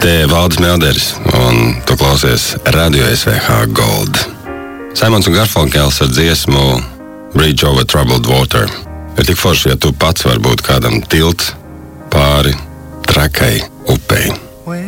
Te Valdis Melderis, un tu klausies Radio SVH Gold. Simons un Garfunkels ar dziesmu Bridge over Troubled Water. Ir tik forši, ja tu pats var būt kādam tilts pāri trakai upei.